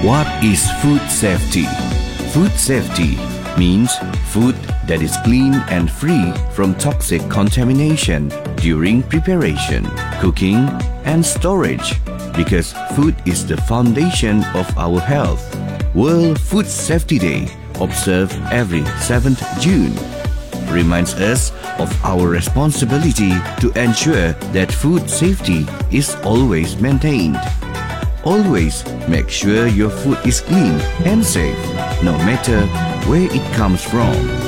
What is food safety? Food safety means food that is clean and free from toxic contamination during preparation, cooking, and storage, because food is the foundation of our health. World Food Safety Day, observed every 7th June, reminds us of our responsibility to ensure that food safety is always maintained. Always make sure your food is clean and safe, no matter where it comes from.